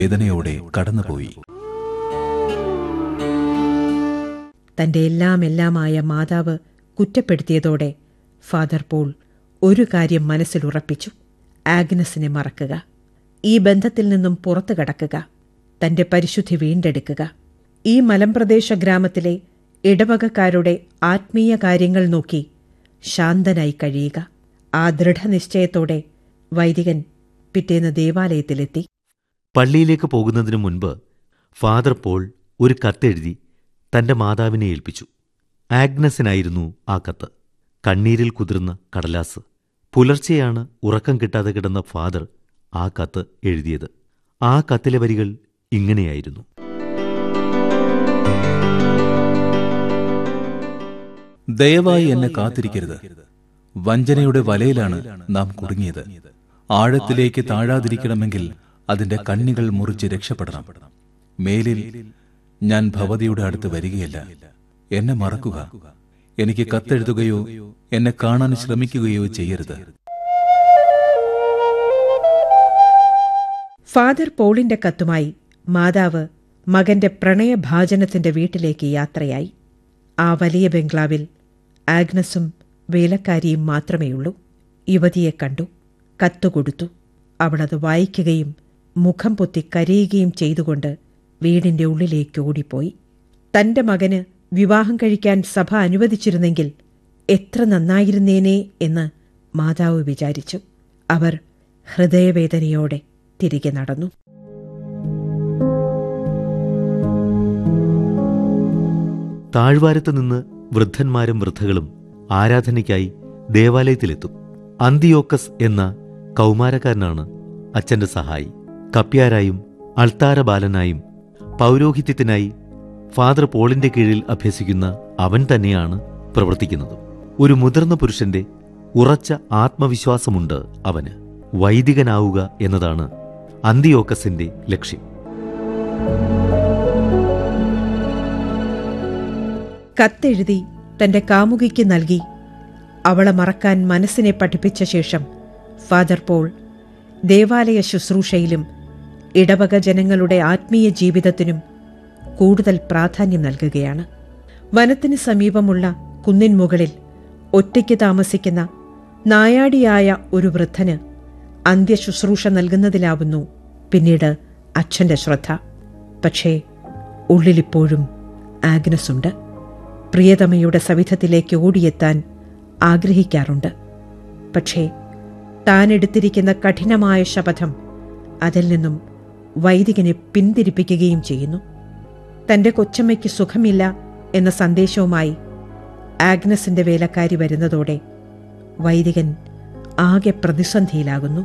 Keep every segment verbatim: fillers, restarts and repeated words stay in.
വേദനയോടെ കടന്നുപോയി. തന്റെ എല്ലാം എല്ലാമായ മാതാവ് കുറ്റപ്പെടുത്തിയതോടെ ഫാദർ പോൾ ഒരു കാര്യം മനസ്സിലുറപ്പിച്ചു: ആഗ്നസിനെ മറക്കുക, ഈ ബന്ധത്തിൽ നിന്നും പുറത്തു കടക്കുക, തന്റെ പരിശുദ്ധി വീണ്ടെടുക്കുക, ഈ മലമ്പ്രദേശ ഗ്രാമത്തിലെ ഇടവകക്കാരുടെ ആത്മീയ കാര്യങ്ങൾ നോക്കി ശാന്തനായി കഴിയുക. ആ ദൃഢനിശ്ചയത്തോടെ വൈദികൻ പിറ്റേന്ന് ദേവാലയത്തിലെത്തി. പള്ളിയിലേക്ക് പോകുന്നതിനു മുൻപ് ഫാദർ പോൾ ഒരു കത്തെഴുതി തന്റെ മാതാവിനെ ഏൽപ്പിച്ചു. ആഗ്നസിനായിരുന്നു ആ കത്ത്. കണ്ണീരിൽ കുതിർന്ന കടലാസ്. പുലർച്ചെയാണ് ഉറക്കം കിട്ടാതെ കിടന്ന ഫാദർ ആ കത്ത് എഴുതിയത്. ആ കത്തിലെ വരികൾ ഇങ്ങനെയായിരുന്നു: ദയവായി എന്നെ കാത്തിരിക്കരുത്. വഞ്ചനയുടെ വലയിലാണ് നാം കുടുങ്ങിയത്. ആഴത്തിലേക്ക് താഴാതിരിക്കണമെങ്കിൽ അതിന്റെ കണ്ണികൾ മുറിച്ച് രക്ഷപ്പെടണം. മേലിൽ ഞാൻ ഭവതിയുടെ അടുത്ത് വരികയല്ല. എന്നെ മറക്കുക. എനിക്ക് കത്തെഴുതുകയോ എന്നെ കാണാൻ ശ്രമിക്കുകയോ ചെയ്യരുത്. ഫാദർ പോളിന്റെ കത്തുമായി മാതാവ് മകന്റെ പ്രണയഭാജനത്തിന്റെ വീട്ടിലേക്ക് യാത്രയായി. ആ വലിയ ബംഗ്ലാവിൽ ആഗ്നസും വേലക്കാരിയും മാത്രമേയുള്ളൂ. യുവതിയെ കണ്ടു, കത്തുകൊടുത്തു. അവളത് വായിക്കുകയും മുഖം പൊത്തി കരയുകയും ചെയ്തുകൊണ്ട് വീടിന്റെ ഉള്ളിലേക്ക് ഓടിപ്പോയി. തന്റെ മകന് വിവാഹം കഴിക്കാൻ സഭ അനുവദിച്ചിരുന്നെങ്കിൽ എത്ര നന്നായിരുന്നേനേ എന്ന് മാതാവ് വിചാരിച്ചു. അവർ ഹൃദയവേദനയോടെ തിരികെ നടന്നു. താഴ്വാരത്ത് നിന്ന് വൃദ്ധന്മാരും വൃദ്ധകളും ആരാധനയ്ക്കായി ദേവാലയത്തിലെത്തും. അന്തിയോക്കസ് എന്ന കൗമാരക്കാരനാണ് അച്ഛന്റെ സഹായി. കപ്യാരായും അൾത്താരബാലനായും പൗരോഹിത്യത്തിനായി ഫാദർ പോളിന്റെ കീഴിൽ അഭ്യസിക്കുന്ന അവൻ തന്നെയാണ് പ്രവർത്തിക്കുന്നത്. ഒരു മുതിർന്ന പുരുഷന്റെ ഉറച്ച ആത്മവിശ്വാസമുണ്ട് അവന്. വൈദികനാവുക എന്നതാണ് അന്തിയോക്കസിന്റെ ലക്ഷ്യം. കത്തെഴുതി തന്റെ കാമുകിക്ക് നൽകി അവളെ മറക്കാൻ മനസ്സിനെ പഠിപ്പിച്ച ശേഷം ഫാദർ പോൾ ദേവാലയ ശുശ്രൂഷയിലും ഇടവക ജനങ്ങളുടെ ആത്മീയ ജീവിതത്തിനും കൂടുതൽ പ്രാധാന്യം നൽകുകയാണ്. വനത്തിന് സമീപമുള്ള കുന്നിൻ മുകളിൽ ഒറ്റയ്ക്ക് താമസിക്കുന്ന നായാടിയായ ഒരു വൃദ്ധന് അന്ത്യശുശ്രൂഷ നൽകുന്നതിലാവുന്നു പിന്നീട് അച്ഛന്റെ ശ്രദ്ധ. പക്ഷേ ഉള്ളിലിപ്പോഴും ആഗ്നസുണ്ട്. പ്രിയതമയുടെ സവിധത്തിലേക്ക് ഓടിയെത്താൻ ആഗ്രഹിക്കാറുണ്ട്. പക്ഷേ താൻ എടുത്തിരിക്കുന്ന കഠിനമായ ശപഥം അതിൽ നിന്നും വൈദികനെ പിന്തിരിപ്പിക്കുകയും ചെയ്യുന്നു. തന്റെ കൊച്ചമ്മയ്ക്ക് സുഖമില്ല എന്ന സന്ദേശവുമായി ആഗ്നസിന്റെ വേലക്കാരി വരുന്നതോടെ വൈദികൻ ആകെ പ്രതിസന്ധിയിലാകുന്നു.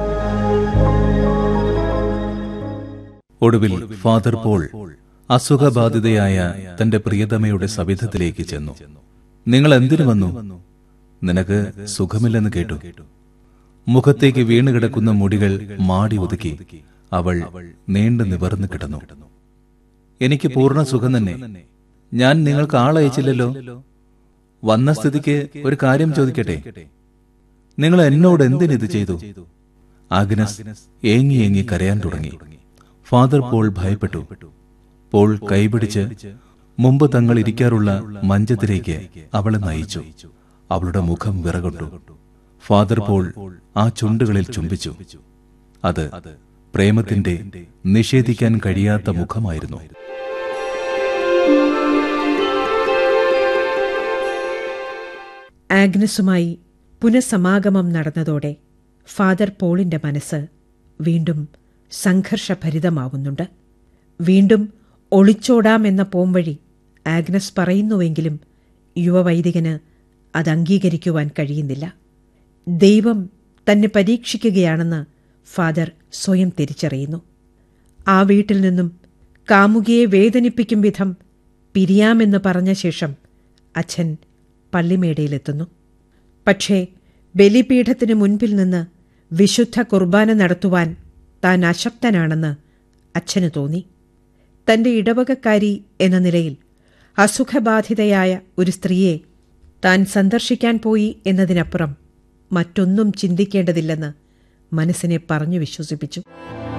ഒടുവിൽ ഫാദർ പോൾ അസുഖബാധിതയായ തന്റെ പ്രിയതമയുടെ സവിധത്തിലേക്ക് ചെന്നു. നിങ്ങൾ എന്തിനു വന്നു? നിനക്ക് സുഖമില്ലെന്ന് കേട്ടു. മുഖത്തേക്ക് വീണുകിടക്കുന്ന മുടികൾ മാടി ഒതുക്കി അവൾ നീണ്ടു നിവർന്നു കിടന്നു. എനിക്ക് പൂർണ്ണ സുഖം തന്നെ. ഞാൻ നിങ്ങൾക്ക് ആളയച്ചില്ലല്ലോ. വന്ന സ്ഥിതിക്ക് ഒരു കാര്യം ചോദിക്കട്ടെ. നിങ്ങൾ എന്നോട് എന്തിനിത് ചെയ്തു? ആഗ്നസ് ഏങ്ങി ഏങ്ങി കരയാൻ തുടങ്ങി. ഫാദർ പോൾ ഭയപ്പെട്ടു. പോൾ കൈപിടിച്ച് മുമ്പ് തങ്ങൾ ഇരിക്കാറുള്ള മഞ്ചത്തിലേക്ക് അവളെ നയിച്ചു. അവളുടെ മുഖം വിറകൊണ്ടു. ഫാദർ പോൾ ആ ചുണ്ടുകളിൽ ചുംബിച്ചു. അത് പ്രേമത്തിന്റെ നിഷേധിക്കാൻ കഴിയാത്ത മുഖമായിരുന്നു. ആഗ്നസുമായി പുനഃസമാഗമം നടന്നതോടെ ഫാദർ പോളിന്റെ മനസ്സ് വീണ്ടും സംഘർഷഭരിതമാവുന്നുണ്ട്. വീണ്ടും ഒളിച്ചോടാമെന്ന പോംവഴി ആഗ്നസ് പറയുന്നുവെങ്കിലും യുവവൈദികന് അത് അംഗീകരിക്കുവാൻ കഴിയുന്നില്ല. ദൈവം തന്നെ പരീക്ഷിക്കുകയാണെന്ന് ഫാദർ സ്വയം തിരിച്ചറിയുന്നു. ആ വീട്ടിൽ നിന്നും കാമുകിയെ വേദനിപ്പിക്കും വിധം പിരിയാമെന്ന് പറഞ്ഞ ശേഷം അച്ഛൻ പള്ളിമേടയിലെത്തുന്നു. പക്ഷേ ബലിപീഠത്തിന് മുൻപിൽ നിന്ന് വിശുദ്ധ കുർബാന നടത്തുവാൻ താൻ അശക്തനാണെന്ന് അച്ഛന് തോന്നി. തന്റെ ഇടവകക്കാരി എന്ന നിലയിൽ അസുഖബാധിതയായ ഒരു സ്ത്രീയെ താൻ സന്ദർശിക്കാൻ പോയി എന്നതിനപ്പുറം മറ്റൊന്നും ചിന്തിക്കേണ്ടതില്ലെന്ന് മനസ്സിനെ പറഞ്ഞു വിശ്വസിപ്പിച്ചു.